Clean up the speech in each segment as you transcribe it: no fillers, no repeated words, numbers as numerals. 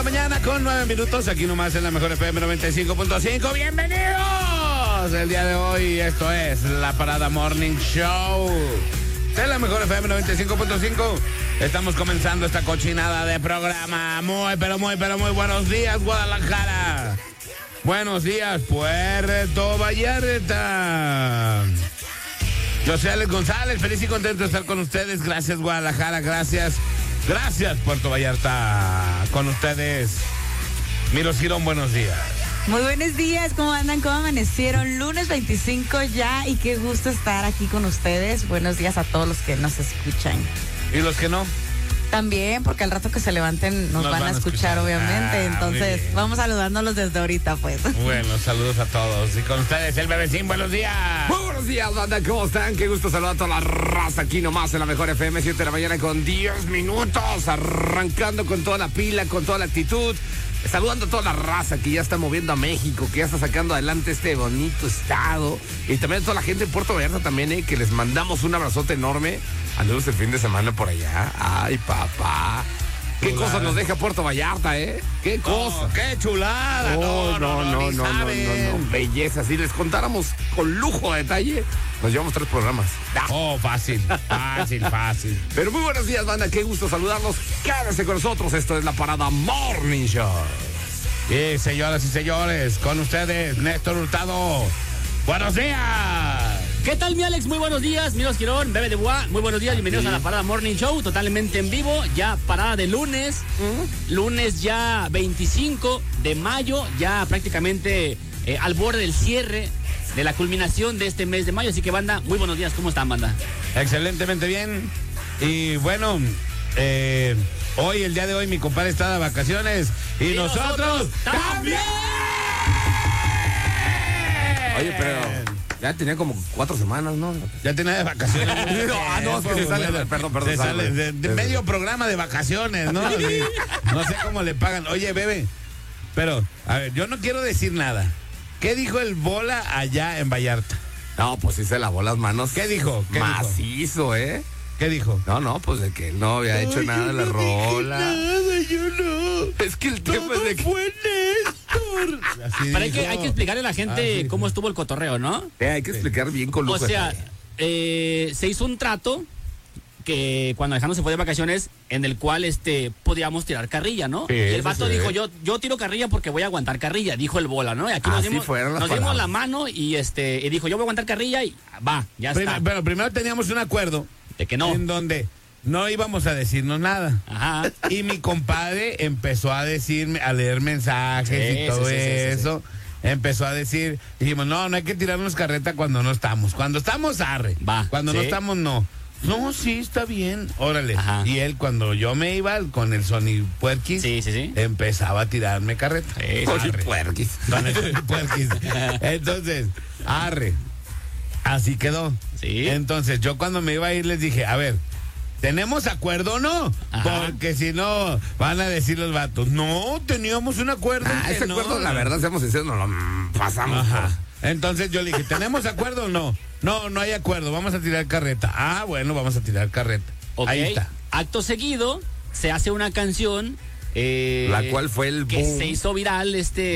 la mañana con 9 minutos, aquí nomás en la mejor FM 95.5. ¡Bienvenidos! El día de hoy esto es la Parada Morning Show de la mejor FM 95.5. Estamos comenzando esta cochinada de programa. Muy buenos días, Guadalajara. Buenos días, Puerto Vallarta. Yo soy Alex González, feliz y contento de estar con ustedes. Gracias, Guadalajara, gracias, Puerto Vallarta. Con ustedes, Miro Girón, buenos días. Muy buenos días, ¿cómo andan? ¿Cómo amanecieron? Lunes 25 ya y qué gusto estar aquí con ustedes. Buenos días a todos los que nos escuchan. ¿Y los que no? También, porque al rato que se levanten nos van a escuchar, obviamente. Entonces, vamos saludándolos desde ahorita, pues. Bueno, saludos a todos. Y con ustedes, el Bebecín, buenos días. Muy buenos días, banda, ¿cómo están? Qué gusto saludar a toda la raza aquí nomás en la mejor FM, 7 de la mañana con 10 minutos. Arrancando con toda la pila, con toda la actitud. Saludando a toda la raza que ya está moviendo a México, que ya está sacando adelante este bonito estado. Y también a toda la gente en Puerto Vallarta también, que les mandamos un abrazote enorme. Andamos el fin de semana por allá. Ay, papá. Qué cosa nos deja Puerto Vallarta, Qué cosa. Qué chulada. No. Belleza. Si les contáramos con lujo de detalle, nos llevamos 3 programas. Fácil. Pero muy buenos días, banda. Qué gusto saludarlos. Quédense con nosotros. Esto es la Parada Morning Show. Y señoras y señores, con ustedes, Néstor Hurtado. Buenos días. ¿Qué tal, mi Alex? Muy buenos días. Miros Girón, Bebe de Bois. Muy buenos días. Bienvenidos a la Parada Morning Show, totalmente en vivo. Ya parada de lunes. Lunes ya 25 de mayo. Ya prácticamente al borde del cierre, de la culminación de este mes de mayo. Así que, banda, muy buenos días. ¿Cómo están, banda? Excelentemente bien. Y bueno, hoy, el día de hoy, mi compadre está de vacaciones. Y nosotros también. Oye, pero ya tenía como 4 semanas, ¿no? Ya tenía de vacaciones. Es que se sale, perdón. Se sale de medio programa de vacaciones, ¿no? Sí, no sé cómo le pagan. Oye, Bebe, pero, a ver, yo no quiero decir nada. ¿Qué dijo el Bola allá en Vallarta? No, pues sí se lavó las manos. ¿Qué dijo? Macizo, ¿Qué dijo? No, pues de que no había hecho nada de la rola. Nada, yo no. Es que el tema es de que... fue Néstor. Pero hay que explicarle a la gente cómo estuvo el cotorreo, ¿no? hay que explicar bien con lujo. O sea, se hizo un trato que cuando Alejandro se fue de vacaciones, en el cual podíamos tirar carrilla, ¿no? Sí, y el vato dijo, yo tiro carrilla porque voy a aguantar carrilla, dijo el Bola, ¿no? Y aquí nos dimos la mano y dijo, yo voy a aguantar carrilla y va, ya está. Pero primero teníamos un acuerdo de que no. En donde no íbamos a decirnos nada. Ajá. Y mi compadre empezó a decirme, a leer mensajes y todo eso. Sí. Empezó a decir, dijimos, no hay que tirarnos carreta cuando no estamos. Cuando estamos, arre. Va. Cuando no estamos, no. No, sí, está bien, órale. Ajá. Y él, cuando yo me iba con el Sony Puerquis, empezaba a tirarme carreta. Sony Puerquis. Con el Sony Puerquis. Entonces, arre. Así quedó. Sí. Entonces, yo cuando me iba a ir les dije, a ver, ¿tenemos acuerdo o no? Ajá. Porque si no, van a decir los vatos, no, teníamos un acuerdo. Ese acuerdo, la verdad, seamos sinceros, no lo pasamos. Ajá. Entonces yo le dije, ¿tenemos acuerdo o no? No hay acuerdo, vamos a tirar carreta. Bueno, vamos a tirar carreta. Okay. Ahí está. Acto seguido, se hace una canción la cual fue el que boom. se hizo viral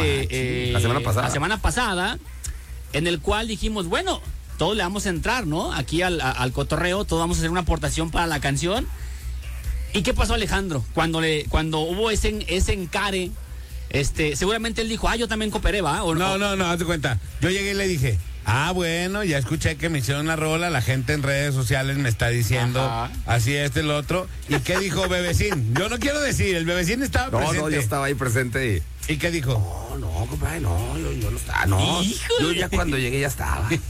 la semana pasada, en el cual dijimos, bueno, todos le vamos a entrar, ¿no? Aquí al cotorreo, todos vamos a hacer una aportación para la canción. ¿Y qué pasó, Alejandro? Cuando hubo ese encare, seguramente él dijo, yo también cooperé, ¿va? ¿O no, hazte cuenta. Yo llegué y le dije, bueno, ya escuché que me hicieron una rola, la gente en redes sociales me está diciendo así, el otro. ¿Y qué dijo Bebecín? Yo no quiero decir, el Bebecín estaba presente. No, yo estaba ahí presente ¿Y qué dijo? No, compadre, yo no estaba, no. ¡Híjole! Yo ya cuando llegué ya estaba. Yo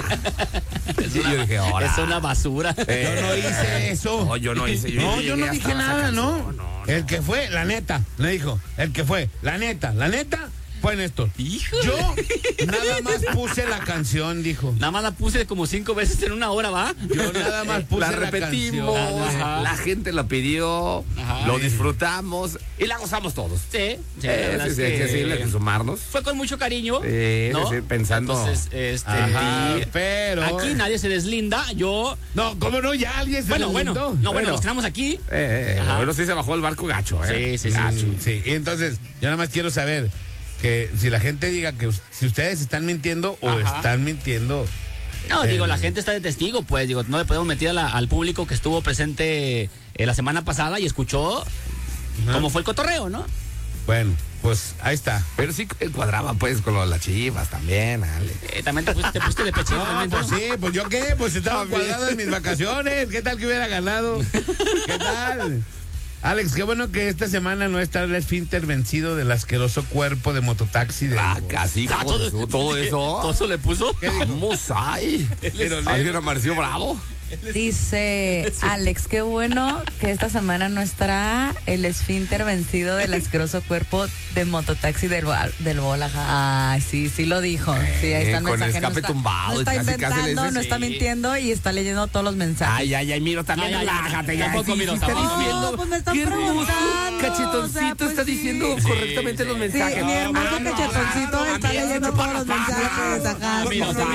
dije, ahora. Es una basura. Yo no hice eso. No, yo no hice. Yo no dije nada, no. El que fue, la neta, le dijo. El que fue, la neta, fue Néstor. Hijo. Yo nada más puse la canción, dijo. Nada más la puse como 5 veces en una hora, ¿va? Yo nada más puse La la repetimos, canción. Ajá. la gente la pidió, Ajá. lo disfrutamos y la gozamos todos. Sí, la verdad es Sí, hay que decirle, hay que sumarnos. fue con mucho cariño. Sí, ¿no? sí, pensando. Entonces, Ajá, pero... aquí nadie se deslinda. Yo. No, ¿cómo no? Ya alguien se Bueno, deslindó. nos quedamos aquí. Ajá. Bueno, sí se bajó el barco gacho, Sí, sí, sí. Gacho. Sí, y entonces, yo nada más quiero saber que si la gente diga que si ustedes están mintiendo o Ajá. están mintiendo. No, digo, la gente está de testigo, pues, digo, no le podemos mentir al público que estuvo presente la semana pasada y escuchó cómo fue el cotorreo, ¿no? Bueno, pues ahí está. Pero sí cuadraba pues con lo de las Chivas también, Ale. También te pusiste de pechito también, Pues ¿no? sí, pues yo qué, pues estaba cuadrado en mis vacaciones. ¿Qué tal que hubiera ganado? ¿Qué tal? Alex, qué bueno que esta semana no está el esfínter vencido del asqueroso cuerpo de mototaxi de Casi todo eso. ¿Todo eso le puso? ¿Qué dijo? ¿Cómo hay? ¿Alguien amaneció bravo? Dice Alex, qué bueno que esta semana no estará el esfínter vencido del asqueroso cuerpo de mototaxi del Bola. Ay, sí lo dijo. Sí, ahí está el con mensaje. escape tumbado, no está casi, casi le inventando, dice, no está sí. mintiendo y está leyendo todos los mensajes. Ay, miro también, No, ya, relájate, ya. tampoco, Sí, Miro, sí está tampoco. diciendo. No, pues me están qué hermoso, preguntando, Cachetoncito o sea, pues está sí. diciendo Sí, correctamente sí. los Sí, mensajes. mi hermoso cachetoncito está leyendo todos los mensajes. Ajá. Miro, Sí.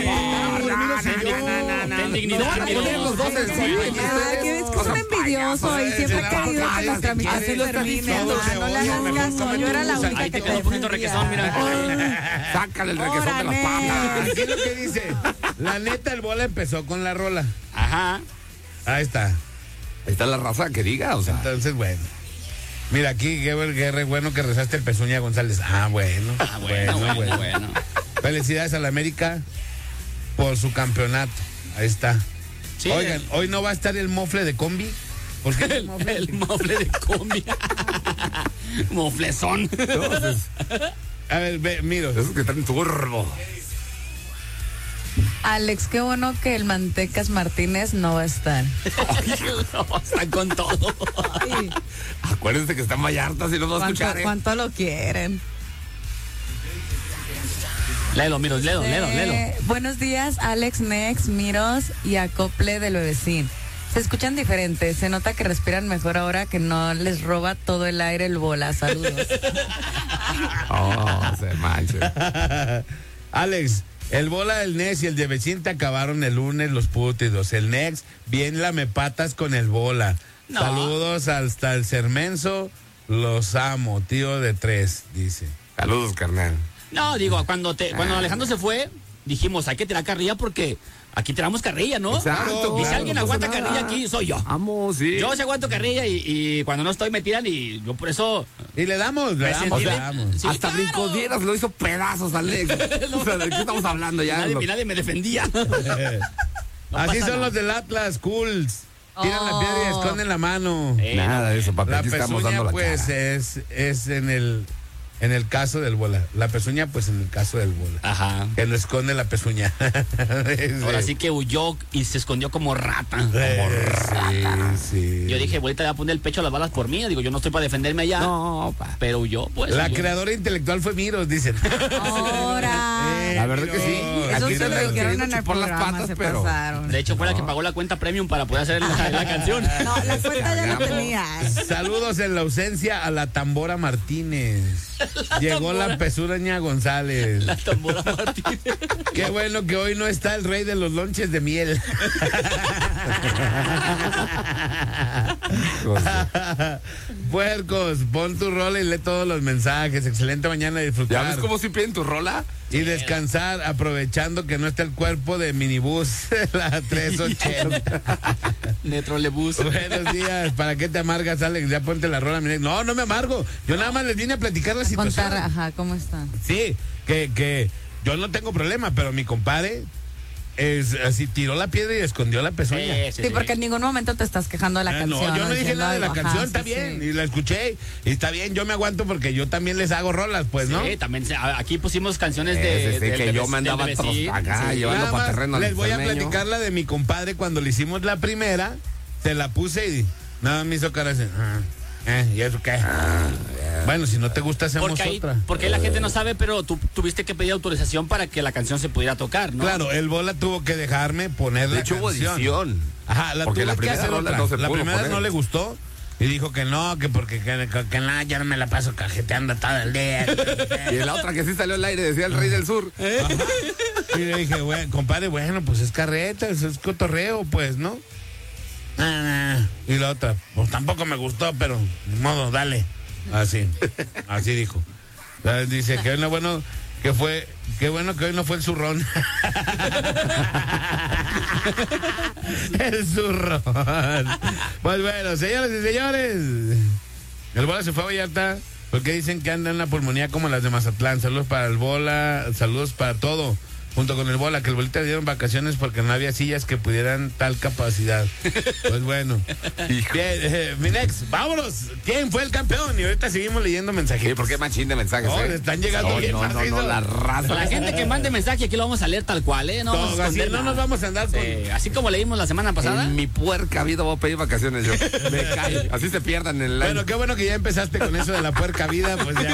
Ten dignidad, No, Miro. los dos en sí. Ay, que ves que es un envidioso y siempre ha querido que los tramitaciones Así lo está terminen. diciendo, Ah, no le hagan caso. Yo era la única Ahí que te quedó un poquito requesón, mira. Sácale el requesón de las Órale. patas. Aquí es lo que dice. La neta, el Bola empezó con la rola. Ajá. Ahí está. Ahí está la raza que diga, o sea. Entonces, bueno. Mira, aquí, qué bueno que rezaste el Pezuña González. Bueno. Bueno. Felicidades a la América por su campeonato. Ahí está. Sí, Oigan, hoy no va a estar el mofle de combi. ¿Por qué el mofle? el mofle de combi. Moflezón. Entonces, A ver, miro. esos que están turbo. Alex, qué bueno que el Mantecas Martínez no va a estar. Están con todo. Ay, Acuérdense que está en Vallarta, si no va a escuchar, ¿eh? ¿Cuánto lo quieren? Léelo, Miro, léelo. Buenos días, Alex, Nex, Miros y Acople del Bebecín. Se escuchan diferentes, se nota que respiran mejor ahora que no les roba todo el aire el Bola. Saludos. Oh, se mancha. Alex, el Bola del Nex y el de Vecín te acabaron el lunes los pútridos. El Nex, bien lamepatas con el Bola. No. Saludos hasta el Cermenzo. Los amo, tío de 3, dice. Saludos, carnal. No, digo, cuando Alejandro se fue, dijimos, hay que tirar carrilla porque aquí tiramos carrilla, ¿no? Exacto, Y si claro, alguien no pasa aguanta nada. carrilla aquí, soy yo. Vamos, sí. Yo sí aguanto carrilla y cuando no estoy me tiran y yo por eso... Y le damos, le Me damos, sentí le bien. damos. Sí, Hasta claro. Brincodieras lo hizo pedazos, Alex. O sea, ¿de qué estamos hablando ya? Nadie me defendía. Así pasa son nada. los del Atlas, cools. Tiran la piedra y esconden la mano. Nada de eso, papi. La Aquí estamos pezuña, dando la pues, cara. es en el caso del Bola. La pezuña, pues, en el caso del Bola. Ajá. Que no esconde la pezuña. Ahora sí que huyó y se escondió como rata. Sí. Yo dije, bolita, le va a poner el pecho a las balas por mí. Digo, yo no estoy para defenderme allá. No, pa. Pero huyó, pues. La huyó. creadora intelectual fue Miros, dicen. Ahora. La verdad que sí. Eso Aquí se no lo le dijeron queriendo en el chupar las programa, patas, se pero- pasaron. De hecho, fue la que pagó la cuenta premium para poder hacer la canción. No, la cuenta ya no tenía. Saludos en la ausencia a la Tambora Martínez. Llegó la Pezuña González. La tambora Martínez. Qué bueno que hoy no está el rey de los lonches de miel. Puercos, pon tu rola y lee todos los mensajes. Excelente mañana, ¿Ya disfrutar. ves cómo si piden tu rola? Y descansar, aprovechando que no está el cuerpo de minibús, la 380. Netrolebús. Buenos días, ¿para qué te amargas, Alex? Ya ponte la rola. No, no me amargo. Yo nada más les vine a platicar la situación. Contar, ajá, ¿cómo está? Sí, que yo no tengo problema, pero mi compadre es así, tiró la piedra y escondió la pezuña. Sí, porque en ningún momento te estás quejando de la canción. No, yo no dije diciendo nada de la algo, canción, ajá, está sí, bien, sí. y la escuché, y está bien, yo me aguanto porque yo también les hago rolas, pues, ¿no? Sí, también aquí pusimos canciones Que yo me andaba acá llevando Nada para más terreno al les voy a cermeño. platicar la de mi compadre cuando le hicimos la primera, se la puse y nada me hizo cara así, ¿y eso qué? Bueno, si no te gusta, hacemos otra. Porque ahí la gente no sabe, pero tú tuviste que pedir autorización para que la canción se pudiera tocar, ¿no? Claro, el Bola tuvo que dejarme poner De la hecho, hubo canción. edición. Ajá, Porque tuve la que primera hacer rola otra. no se La pudo primera poner. no le gustó y dijo que no, que porque que nada, ya no me la paso cajeteando todo el día. Y en la otra que sí salió al aire decía el Rey del Sur. Ajá. Y le dije, bueno, compadre, bueno, pues es carreta, es cotorreo, pues, ¿no? Y la otra, pues tampoco me gustó, pero de modo, dale. Así dijo. Dice que bueno que hoy no fue el zurrón. El zurrón. Pues bueno, señoras y señores, el Bola se fue a Vallarta porque dicen que anda en la pulmonía como las de Mazatlán. Saludos para el Bola, saludos para todo. Junto con el Bola, que el Bolita dieron vacaciones porque no había sillas que pudieran tal capacidad. Pues bueno. Bien, mi next, vámonos. ¿Quién fue el campeón? Y ahorita seguimos leyendo mensajes. Sí, ¿por qué machín de mensajes? No, le están llegando bien macizo. la raza. La gente que mande mensaje aquí lo vamos a leer tal cual, ¿eh? No vamos a Así esconder no nada. nos vamos a andar con... Así como leímos la semana pasada. En mi puerca vida voy a pedir vacaciones yo. Me cae. Así se pierdan en el Bueno, año. qué bueno que ya empezaste con eso de la puerca vida, pues ya.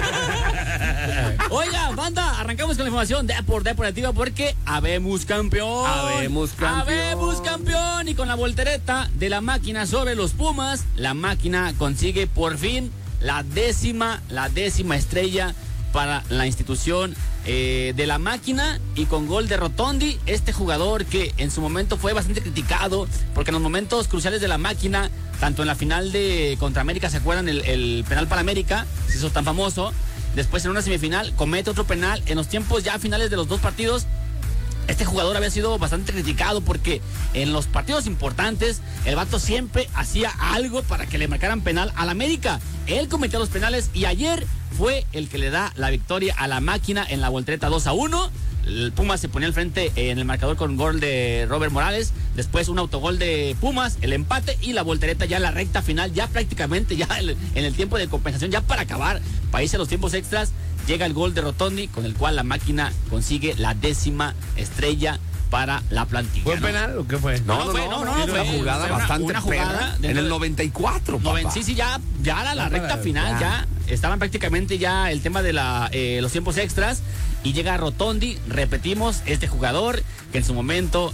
Oiga, banda, arrancamos con la información deportiva porque habemos campeón. Habemos campeón. Habemos campeón. Y con la voltereta de la máquina sobre los Pumas, la máquina consigue por fin la décima estrella para la institución de la máquina, y con gol de Rotondi, este jugador que en su momento fue bastante criticado porque en los momentos cruciales de la máquina, tanto en la final de contra América, ¿se acuerdan? El penal para América, se hizo tan famoso. Después en una semifinal comete otro penal. En los tiempos ya finales de los dos partidos, este jugador había sido bastante criticado porque en los partidos importantes el vato siempre hacía algo para que le marcaran penal al América. Él cometía los penales y ayer fue el que le da la victoria a la máquina en la voltereta 2-1. El Pumas se ponía al frente en el marcador con gol de Robert Morales. Después un autogol de Pumas, el empate, y la voltereta ya en la recta final, ya prácticamente ya en el tiempo de compensación, ya para acabar, para irse a los tiempos extras, llega el gol de Rotondi, con el cual la máquina consigue la décima estrella para la plantilla. ¿Fue penal o qué fue? No, fue una jugada bastante una jugada perra. En el 94, papá. Sí, ya la recta final, ya estaban prácticamente ya el tema de los tiempos extras, y llega Rotondi, repetimos, este jugador que en su momento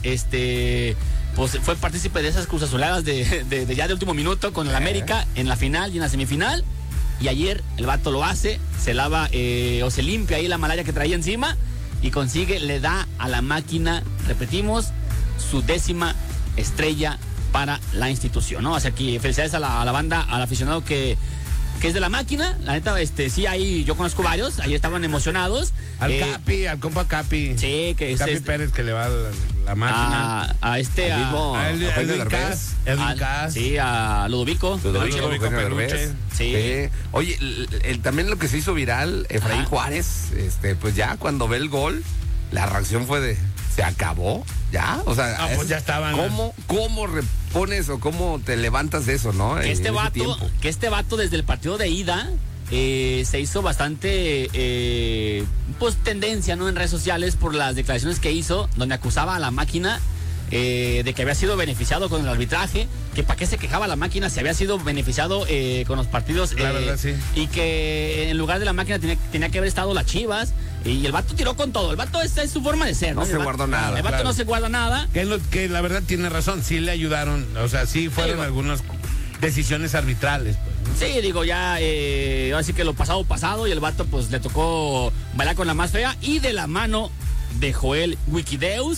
pues fue partícipe de esas cruzazoladas de ya de último minuto con el América en la final y en la semifinal, y ayer el vato lo hace, se lava o se limpia ahí la malaria que traía encima y le da a la máquina, repetimos, su décima estrella para la institución, ¿no? O sea, aquí felicidades a la banda, al aficionado que es de la máquina. La neta, sí, ahí yo conozco varios, ahí estaban emocionados. Al Capi, al compa Capi. Sí, que es Capi Pérez, que le va la máquina. a Edwin Cass. Sí, a Ludovico. Eugenio Derbez. Sí. Oye, también lo que se hizo viral, Efraín Juárez, pues ya cuando ve el gol, la reacción fue de, ¿se acabó? ¿Ya? O sea, pues ya estaban. ¿Cómo repones o cómo te levantas de eso, no? Que este vato desde el partido de ida se hizo bastante pues tendencia, ¿no? En redes sociales por las declaraciones que hizo, donde acusaba a la máquina de que había sido beneficiado con el arbitraje, que para qué se quejaba la máquina si había sido beneficiado con los partidos, la verdad, sí. Y que en lugar de la máquina tenía que haber estado las Chivas, y el vato tiró con todo. El vato, esa es su forma de ser, ¿no? No se guardó nada. El vato no se guarda nada. Que la verdad tiene razón, sí le ayudaron, o sea, sí fueron algunas decisiones arbitrales, pues, ¿no? Sí, digo, ya, ahora sí que lo pasado, y el vato pues le tocó bailar con la más fea, y de la mano de Joel Wikideus,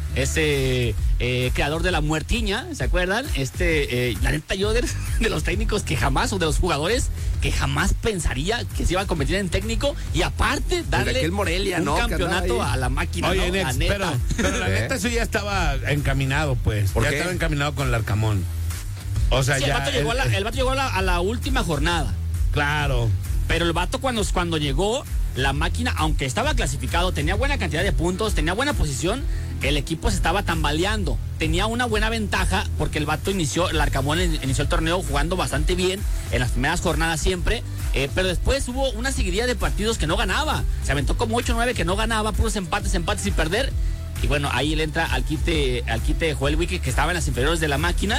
ese creador de la muertiña, ¿se acuerdan? La neta, yo de los técnicos que jamás, o de los jugadores que jamás pensaría que se iba a convertir en técnico, y aparte darle aquel Morelia, un ¿no? campeonato a la máquina. Oye, ¿no? Nex, La neta. pero la neta, eso ya estaba encaminado, pues. ¿Por ya qué? estaba encaminado con el Arcamón. O sea, Sí, ya. el vato llegó a la última jornada. Claro. Pero el vato cuando llegó, la máquina, aunque estaba clasificado, tenía buena cantidad de puntos, tenía buena posición, el equipo se estaba tambaleando. Tenía una buena ventaja porque el Arcamón inició el torneo jugando bastante bien en las primeras jornadas siempre, pero después hubo una seguidilla de partidos que no ganaba. Se aventó como 8 o 9 que no ganaba, puros empates y perder. Y bueno, ahí le entra al quite de Joel Wiki, que estaba en las inferiores de la máquina,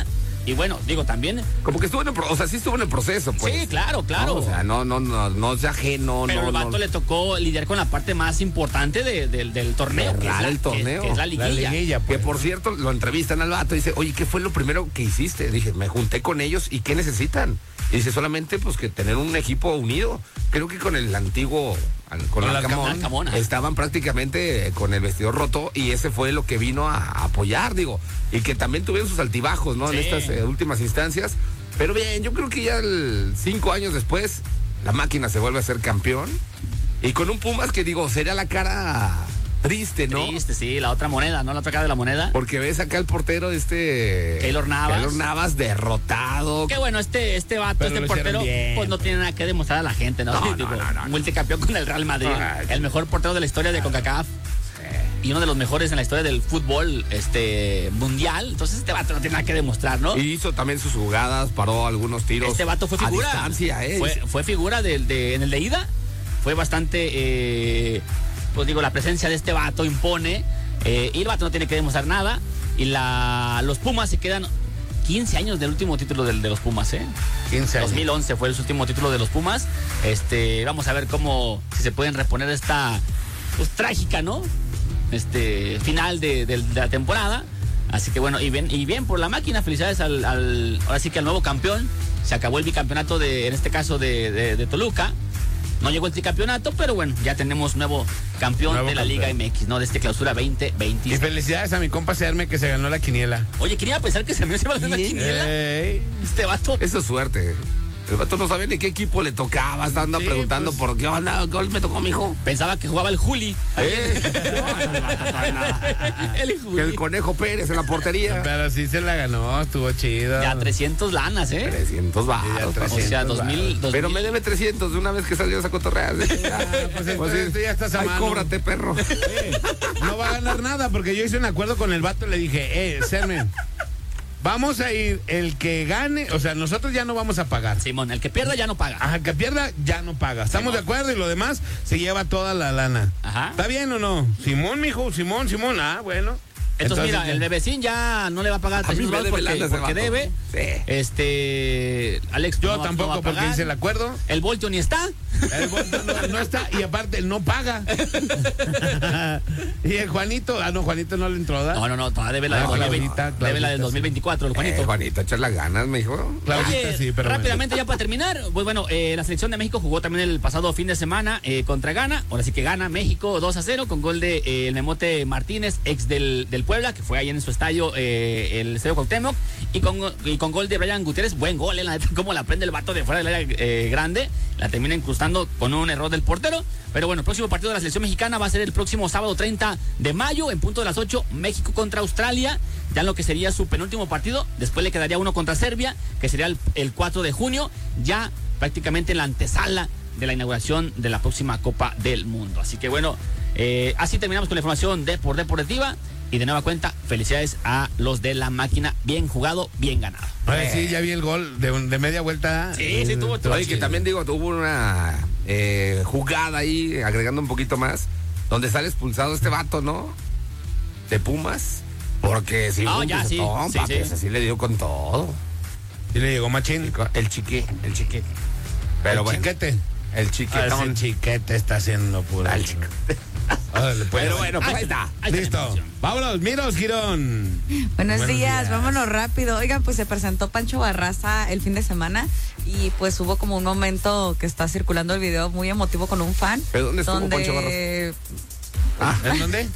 Y bueno, digo, también. Como que estuvo sí estuvo en el proceso, pues. Sí, claro. No, o sea, no es ajeno. Pero al vato le tocó lidiar con la parte más importante del torneo. Cerrar el torneo. Que es la liguilla. Pues. Que por cierto, lo entrevistan al vato y dice, oye, ¿qué fue lo primero que hiciste? Dije, me junté con ellos y ¿qué necesitan? Y dice, solamente pues que tener un equipo unido. Creo que con el antiguo, con Arcamón, estaban prácticamente con el vestidor roto y ese fue lo que vino a apoyar, digo. Y que también tuvieron sus altibajos, ¿no? Sí. En estas últimas instancias. Pero bien, yo creo que ya 5 años después, la máquina se vuelve a ser campeón. Y con un Pumas que, digo, sería la cara triste, ¿no? Triste, sí, la otra moneda, ¿no? La otra cara de la moneda. Porque ves acá el portero Keylor Navas derrotado. Qué bueno, este vato, este portero, pues no tiene nada que demostrar a la gente, ¿no? No, digo, no. Multicampeón con el Real Madrid. El mejor portero de la historia de CONCACAF. Y uno de los mejores en la historia del fútbol mundial. Entonces este vato no tiene nada que demostrar, ¿no? Y hizo también sus jugadas, paró algunos tiros. Este vato fue figura. A distancia, Fue figura en el de ida. Fue bastante, pues digo, la presencia de este vato impone. Y el vato no tiene que demostrar nada. Y los Pumas se quedan 15 años del último título de los Pumas, 15 años. 2011 fue el último título de los Pumas. Vamos a ver si se pueden reponer esta, pues, trágica, ¿no? Final de la temporada. Así que bueno, y bien por la máquina. Felicidades ahora sí que al nuevo campeón. Se acabó el bicampeonato en este caso de Toluca. No llegó el tricampeonato, pero bueno, ya tenemos nuevo campeón de la Liga MX, ¿no? De clausura 2020. Y felicidades a mi compa Serme que se ganó la quiniela. Oye, quería pensar que se me iba a ganar la quiniela. Este vato. Eso es suerte. El vato no sabía ni qué equipo le tocaba, estaba preguntando por qué onda, gol me tocó, mijo. Pensaba que jugaba el Juli. El Conejo Pérez en la portería. Pero sí se la ganó, estuvo chido. Ya 300 lanas, 300 baros. O sea, 2000. Pero me debe 300 de una vez que salió esa cotorrea. Pues ya estás a mano. Cóbrate, perro. No va a ganar nada porque yo hice un acuerdo con el vato y le dije, Serme, vamos a ir, el que gane, o sea, nosotros ya no vamos a pagar. Simón, el que pierda ya no paga. Ajá, el que pierda ya no paga. ¿Estamos de acuerdo? Y lo demás se lleva toda la lana. Ajá. ¿Está bien o no? Simón, mijo, Simón. Ah, bueno. Entonces mira, el bebecín ya no le va a pagar 300 dólares porque debe. Sí. Alex, yo tampoco porque hice el acuerdo. El Voltio ni está. El Voltio no está y aparte no paga. Y el Juanito, Juanito no le entró, ¿da? No, todavía debe la debe la del 2024, el Juanito. Juanito, echar las ganas, me dijo. Oye, sí, pero rápidamente ya para terminar, pues bueno, la selección de México jugó también el pasado fin de semana contra Ghana. Ahora sí que gana México 2-0 con gol de el Memote Martínez, ex del Puebla, que fue ahí en su estadio, el Estadio Cuauhtémoc, y con gol de Brian Gutiérrez. Buen gol, la neta, cómo la prende el vato de fuera del área grande, la termina incrustando con un error del portero. Pero bueno, el próximo partido de la selección mexicana va a ser el próximo sábado 30 de mayo, en punto de las 8, México contra Australia, ya en lo que sería su penúltimo partido. Después le quedaría uno contra Serbia, que sería el 4 de junio, ya prácticamente en la antesala de la inauguración de la próxima Copa del Mundo. Así que bueno, así terminamos con la información deportiva. Y de nueva cuenta, felicidades a los de la máquina. Bien jugado, bien ganado. Sí, ya vi el gol de media vuelta. Sí, tuvo. Oye, que también digo, hubo una jugada ahí, agregando un poquito más, donde sale expulsado este vato, ¿no? De Pumas. Porque si así le dio con todo. Y le llegó machín. El chiquete. Pero bueno. El chiquetón. El chiquete está haciendo pura. El chiquete. Pero bueno, pues ahí está. Listo. Vámonos, Miros Girón. Buenos días, vámonos rápido. Oigan, pues se presentó Pancho Barraza el fin de semana y pues hubo como un momento que está circulando el video muy emotivo con un fan. ¿Pero dónde estuvo Pancho Barraza? ¿En dónde?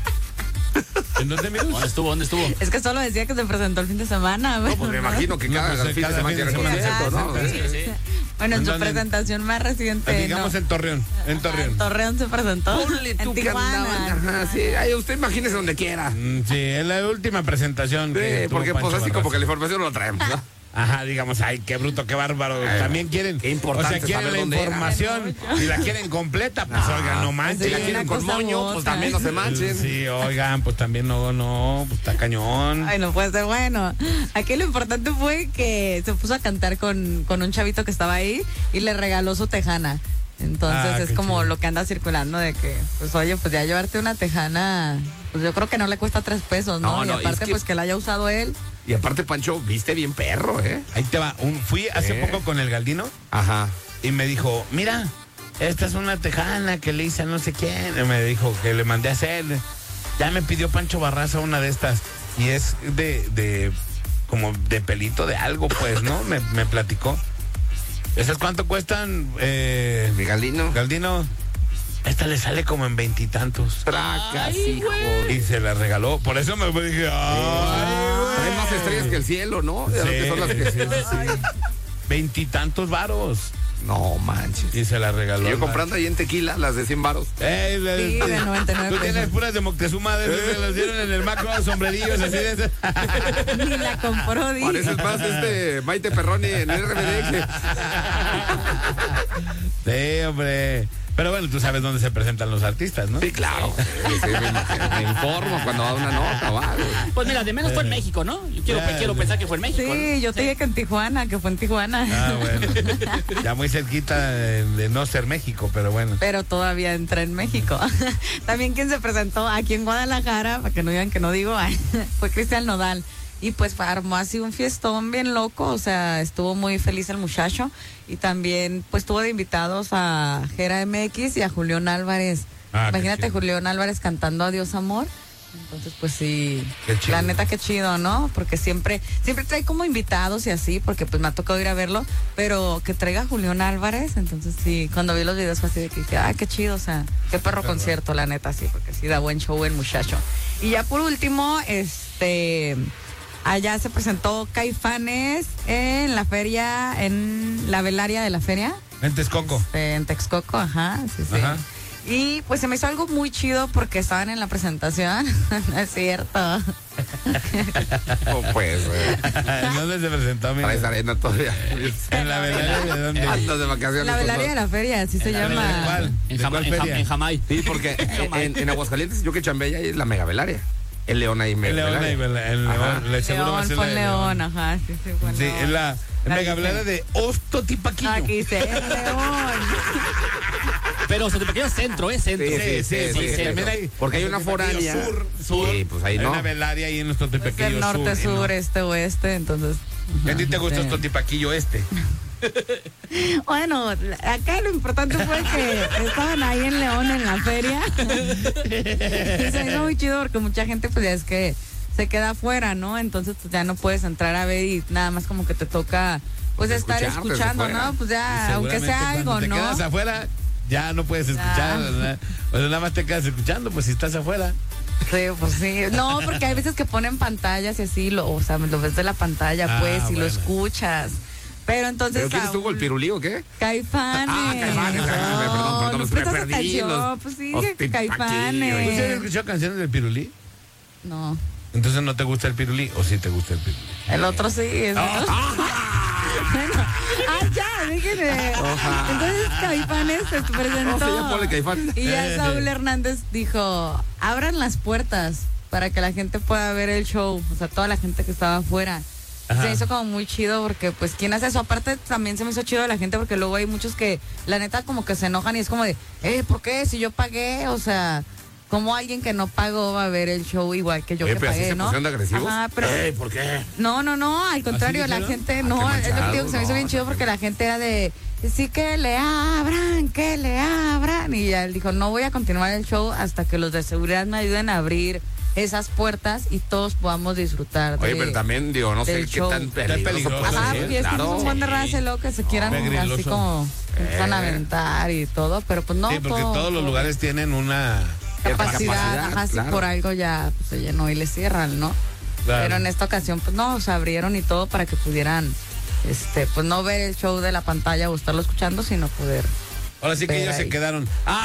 ¿En dónde, Miros? ¿Dónde estuvo? Es que solo decía que se presentó el fin de semana. No, pues me imagino que cada fin de semana tiene concierto, ¿no? Sí. Bueno, en su presentación más reciente. Digamos en Torreón. En Torreón se presentó. En Tijuana. Ajá, sí. Ay, usted imagínese donde quiera. Sí, es la última presentación. Sí, porque pues así como que la información no la traemos, ¿no? Ajá, digamos, ay, qué bruto, qué bárbaro. También quieren, qué importante, o sea, quieren la información y la quieren completa, pues oigan, no manchen. Si la quieren con moño, pues también no se manchen. Sí, oigan, pues también no, pues está cañón. Ay, no puede ser bueno. Aquí lo importante fue que se puso a cantar con un chavito que estaba ahí y le regaló su tejana. Entonces es como chido. Lo que anda circulando de que, pues oye, pues ya llevarte una tejana, pues yo creo que no le cuesta $3, ¿no? Y aparte, es que, pues que la haya usado él. Y aparte, Pancho, viste bien perro, ¿eh? Ahí te va. Fui hace poco con el Galdino Ajá. y me dijo, mira, esta es una tejana que le hice a no sé quién. Y me dijo que le mandé a hacer. Ya me pidió Pancho Barraza una de estas. Y es como de pelito de algo, pues, ¿no? Me platicó. ¿Esas cuánto cuestan? Mi Galdino. Galdino, esta le sale como en 20 y tantos. Tracas, hijo. Y se la regaló. Por eso me dije, Hay más estrellas que el cielo, ¿no? De lo que son las que... sí. 20 y tantos varos. No manches. Y se la regaló. Yo comprando ahí en Tequila las de 100 varos. Sí, de 99 Tú tienes pesos. puras de Moctezuma, de esas que las dieron en el macro, sombrerillos así de esas. Ni la compró, dice. Pareces más Maite Perroni en RBD. Sí, hombre. Pero bueno, tú sabes dónde se presentan los artistas, ¿no? Sí, claro. Sí, me informo cuando va una nota, va. Pues mira, de menos fue en México, ¿no? Yo quiero pensar que fue en México. Sí, yo te dije que en Tijuana, que fue en Tijuana. Ah, bueno. Ya muy cerquita de no ser México, pero bueno. Pero todavía entra en México. También quien se presentó aquí en Guadalajara, para que no digan que no digo, fue Cristian Nodal. Y pues armó así un fiestón bien loco, o sea, estuvo muy feliz el muchacho. Y también pues tuvo de invitados a Jera MX y a Julián Álvarez. Imagínate Julián Álvarez cantando Adiós Amor. Entonces pues sí, la neta qué chido, ¿no? Porque siempre trae como invitados y así, porque pues me ha tocado ir a verlo, pero que traiga a Julián Álvarez, entonces sí, cuando vi los videos fue así de que dije, qué chido, o sea, qué perro concierto, la neta, sí, porque sí da buen show el muchacho. Y ya por último, allá se presentó Caifanes en la feria, en la velaria de la feria. En Texcoco. En Texcoco, ajá, sí. Ajá. Y pues se me hizo algo muy chido porque estaban en la presentación. No es cierto. Oh, pues, ¿En dónde se presentó, amigo? Para esa arena todavía. ¿En la velaria de dónde? Andas de vacaciones. La velaria de la feria, así se llama. ¿De cuál? ¿De cuál feria? En Jamay. Sí, porque en Aguascalientes, yo que chambeé ahí es la mega velaria. El León ahí El León, el León, seguro va a ser León, la de León, ajá, sí, bueno. Sí, es la mega velaria de Ostotipaquillo. Aquí se León. Pero Sotepequeño es centro, ¿eh? Centro. Sí. También hay, porque hay una foránea. Sur. Sí, pues ahí hay no. una velaria ahí en Es Ostotipaquillo el norte, sur, ¿no? este, oeste, entonces. ¿A ti te gusta Ostotipaquillo este? Bueno, acá lo importante fue que estaban ahí en León en la feria. Y se hizo muy chido porque mucha gente pues ya es que se queda afuera, ¿no? Entonces pues ya no puedes entrar a ver y nada más como que te toca pues estar escuchando, ¿no? Pues ya, aunque sea algo, te ¿no? quedas afuera, ya no puedes escuchar, ¿verdad? O sea, nada más te quedas escuchando, pues si estás afuera. Sí, pues sí. No, porque hay veces que ponen pantallas y así, o sea, lo ves de la pantalla, pues, y lo escuchas. Pero entonces. ¿Pero quién estuvo, el Pirulí o qué? Caifanes. Caifanes. Perdón, no me prestas perdí. atención. Pues sí, Ostipaquillo. Caifanes. ¿Tú sí has escuchado canciones del Pirulí? No. Entonces no te gusta el Pirulí o sí te gusta el Pirulí. El otro sí. Bueno, ya, déjenme. Entonces Caifanes se presentó. No, sí, ya ponle Caifán. Y ya Saúl Hernández dijo, abran las puertas para que la gente pueda ver el show. O sea, toda la gente que estaba afuera. Ajá. Se hizo como muy chido porque pues quién hace eso. Aparte también se me hizo chido de la gente porque luego hay muchos que la neta como que se enojan y es como de, ¿por qué? Si yo pagué, o sea, como alguien que no pagó va a ver el show igual que yo que pero así pagué, se ¿no? pusieron de agresivos. Ajá, pero ¿Por qué? no, al contrario, la dijeron? gente, qué no, es lo que digo, que se me hizo manchado, bien chido no. porque la gente era de, sí que le abran, y ya él dijo, no voy a continuar el show hasta que los de seguridad me ayuden a abrir esas puertas y todos podamos disfrutar Oye, de, pero también, digo, no sé del qué show. tan peligroso puede Ajá, ser. porque es que es un buen de raza luego que se quieran Pegriloso. así como empiezan a aventar y todo, pero pues no. Sí, porque todos los lugares tienen una capacidad, ajá, si claro. por algo ya pues, se llenó y le cierran, ¿no? Claro. Pero en esta ocasión, pues no, se abrieron y todo para que pudieran, pues no ver el show de la pantalla o estarlo escuchando, sino poder. Ahora sí que ver ellos se ahí. quedaron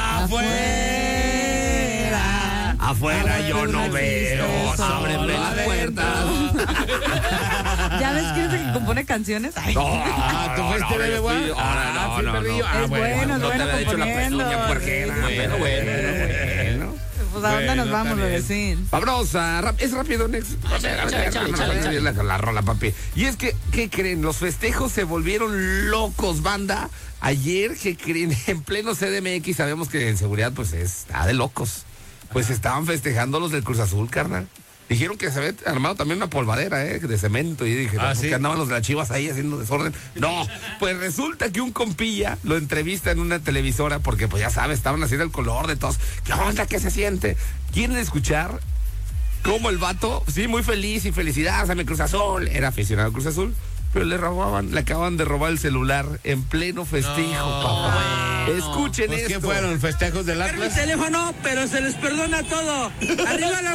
afuera. Afuera yo no veo, ábreme las puertas. ¿Ya ves quién es el que compone canciones? Ay. ¿Tú fuiste Bebe Boa? Ahora sí, no. Perrillo. Es bueno, No te había hecho la componiendo. pezuña puerquera, pero bueno. Pues a dónde nos Bueno, vamos, está bien. bebecín. Vámonos, es rápido, Nex. Échale. La rola, papi. Y es que, ¿qué creen? Los festejos se volvieron locos, banda. Ayer, ¿qué creen? En pleno CDMX, sabemos que en seguridad, pues, está de locos. Pues estaban festejando los del Cruz Azul, carnal. Dijeron que se había armado también una polvadera, de cemento. Y dije, ¿sí? que andaban los de las Chivas ahí haciendo desorden. No, pues resulta que un compilla lo entrevista en una televisora porque, pues ya sabes, estaban haciendo el color de todos. ¿Qué onda? ¿Qué se siente? ¿Quieren escuchar cómo el vato, sí, muy feliz y felicidades a mi Cruz Azul? Era aficionado a Cruz Azul, pero le acaban de robar el celular en pleno festejo, papá. Escuchen pues, esto. ¿Qué fueron? ¿Festejos del Mi Atlas? teléfono, pero se les perdona todo. Arriba la